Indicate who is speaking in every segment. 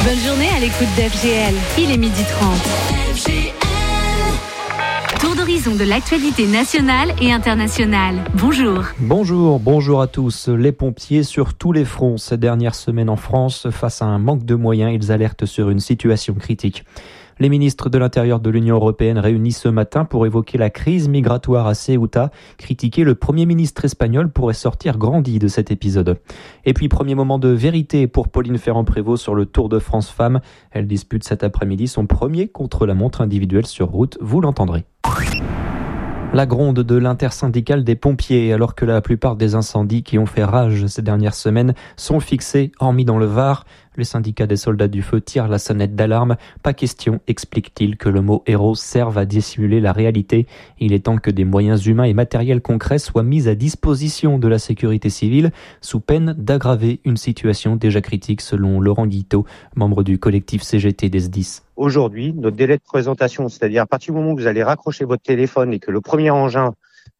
Speaker 1: Bonne journée à l'écoute d'FGL. Il est 12h30. Tour d'horizon de l'actualité nationale et internationale. Bonjour.
Speaker 2: Bonjour à tous. Les pompiers sur tous les fronts ces dernières semaines en France. Face à un manque de moyens, ils alertent sur une situation critique. Les ministres de l'Intérieur de l'Union européenne réunis ce matin pour évoquer la crise migratoire à Ceuta. Critiquer le Premier ministre espagnol pourrait sortir grandi de cet épisode. Et puis, premier moment de vérité pour Pauline Ferrand-Prévot sur le Tour de France Femmes. Elle dispute cet après-midi son premier contre-la-montre individuel sur route. Vous l'entendrez. La gronde de l'intersyndicale des pompiers, alors que la plupart des incendies qui ont fait rage ces dernières semaines sont fixés, hormis dans le Var. Le syndicat des soldats du feu tire la sonnette d'alarme. Pas question, explique-t-il, que le mot héros serve à dissimuler la réalité. Il est temps que des moyens humains et matériels concrets soient mis à disposition de la sécurité civile, sous peine d'aggraver une situation déjà critique, selon Laurent Guiteau, membre du collectif CGT des SDIS.
Speaker 3: Aujourd'hui, notre délai de présentation, c'est-à-dire à partir du moment où vous allez raccrocher votre téléphone et que le premier engin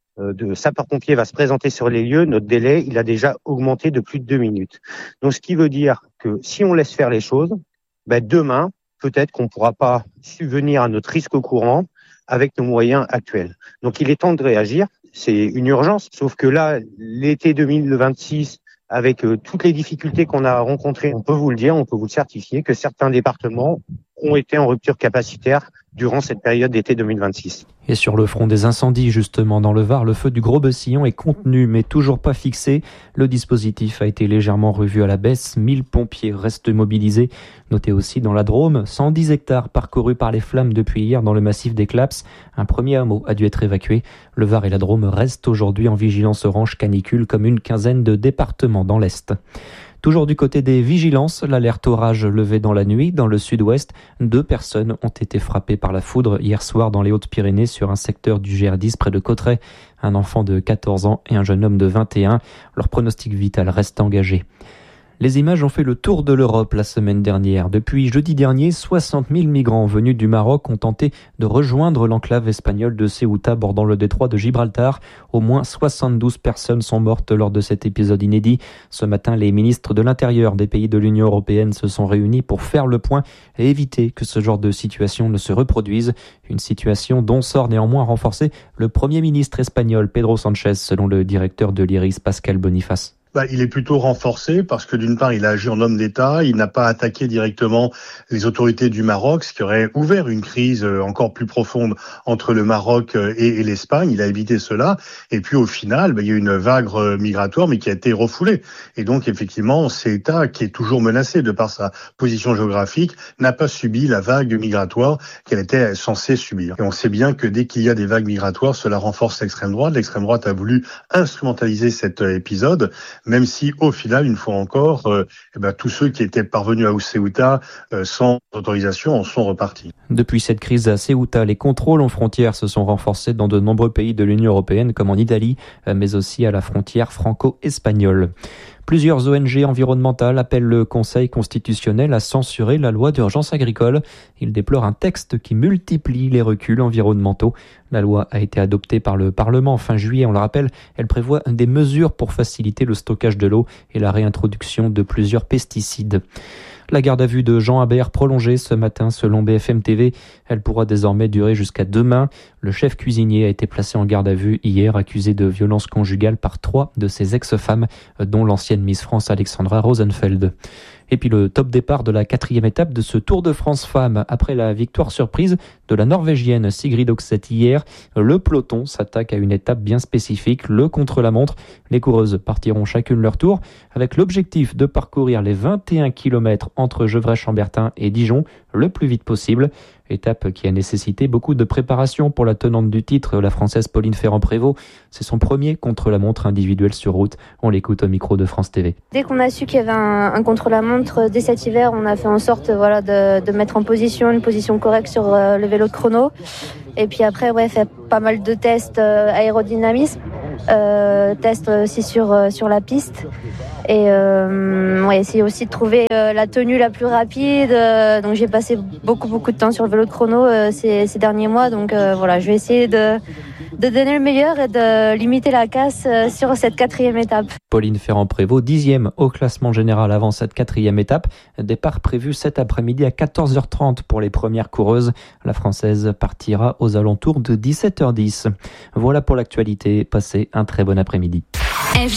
Speaker 3: de sapeurs-pompiers va se présenter sur les lieux, notre délai, il a déjà augmenté de plus de 2 minutes. Donc, ce qui veut dire que si on laisse faire les choses, demain, peut-être qu'on ne pourra pas subvenir à notre risque courant avec nos moyens actuels. Donc, il est temps de réagir. C'est une urgence. Sauf que là, l'été 2026, avec toutes les difficultés qu'on a rencontrées, on peut vous le dire, on peut vous le certifier, que certains départements ont été en rupture capacitaire durant cette période d'été 2026.
Speaker 2: Et sur le front des incendies, justement, dans le Var, le feu du Gros-Bessillon est contenu, mais toujours pas fixé. Le dispositif a été légèrement revu à la baisse. 1000 pompiers restent mobilisés. Notez aussi dans la Drôme, 110 hectares parcourus par les flammes depuis hier dans le massif des Claps. Un premier hameau a dû être évacué. Le Var et la Drôme restent aujourd'hui en vigilance orange canicule, comme une quinzaine de départements dans l'Est. Toujours du côté des vigilances, l'alerte orage levée dans la nuit dans le sud-ouest. 2 personnes ont été frappées par la foudre hier soir dans les Hautes-Pyrénées sur un secteur du GR10 près de Cauterets. Un enfant de 14 ans et un jeune homme de 21. Leur pronostic vital reste engagé. Les images ont fait le tour de l'Europe la semaine dernière. Depuis jeudi dernier, 60 000 migrants venus du Maroc ont tenté de rejoindre l'enclave espagnole de Ceuta bordant le détroit de Gibraltar. Au moins 72 personnes sont mortes lors de cet épisode inédit. Ce matin, les ministres de l'Intérieur des pays de l'Union européenne se sont réunis pour faire le point et éviter que ce genre de situation ne se reproduise. Une situation dont sort néanmoins renforcé le Premier ministre espagnol Pedro Sánchez, selon le directeur de l'IRIS Pascal Boniface.
Speaker 4: Il est plutôt renforcé parce que d'une part, il a agi en homme d'État, il n'a pas attaqué directement les autorités du Maroc, ce qui aurait ouvert une crise encore plus profonde entre le Maroc et l'Espagne. Il a évité cela. Et puis au final, il y a eu une vague migratoire, mais qui a été refoulée. Et donc effectivement, Ceuta, qui est toujours menacé de par sa position géographique, n'a pas subi la vague migratoire qu'elle était censée subir. Et on sait bien que dès qu'il y a des vagues migratoires, cela renforce l'extrême droite. L'extrême droite a voulu instrumentaliser cet épisode, même si au final, une fois encore, tous ceux qui étaient parvenus à Ceuta sans autorisation en sont repartis.
Speaker 2: Depuis cette crise à Ceuta, les contrôles aux frontières se sont renforcés dans de nombreux pays de l'Union européenne, comme en Italie, mais aussi à la frontière franco-espagnole. Plusieurs ONG environnementales appellent le Conseil constitutionnel à censurer la loi d'urgence agricole. Ils déplorent un texte qui multiplie les reculs environnementaux. La loi a été adoptée par le Parlement fin juillet, on le rappelle. Elle prévoit des mesures pour faciliter le stockage de l'eau et la réintroduction de plusieurs pesticides. La garde à vue de Jean Habert prolongée ce matin selon BFM TV. Elle pourra désormais durer jusqu'à demain. Le chef cuisinier a été placé en garde à vue hier, accusé de violence conjugale par 3 de ses ex-femmes, dont l'ancienne Miss France Alexandra Rosenfeld. Et puis le top départ de la 4e étape de ce Tour de France Femmes. Après la victoire surprise de la Norvégienne Sigrid Oxet hier, le peloton s'attaque à une étape bien spécifique, le contre-la-montre. Les coureuses partiront chacune leur tour avec l'objectif de parcourir les 21 km entre Gevrey-Chambertin et Dijon le plus vite possible. Étape qui a nécessité beaucoup de préparation pour la tenante du titre, la Française Pauline Ferrand-Prévot. C'est son premier contre-la-montre individuel sur route. On l'écoute au micro de France TV.
Speaker 5: Dès qu'on a su qu'il y avait un contre-la-montre dès cet hiver, on a fait en sorte de mettre en position une position correcte sur le vélo de chrono. Et puis après, fait pas mal de tests aérodynamisme, tests aussi sur la piste. Et essayer aussi de trouver la tenue la plus rapide. Donc j'ai passé beaucoup de temps sur le vélo de chrono ces derniers mois. Donc je vais essayer de donner le meilleur et de limiter la casse sur cette 4e étape.
Speaker 2: Pauline Ferrand-Prévôt, 10e au classement général avant cette 4e étape. Départ prévu cet après-midi à 14h30 pour les premières coureuses. La Française partira aux alentours de 17h10. Voilà pour l'actualité. Passez un très bon après-midi.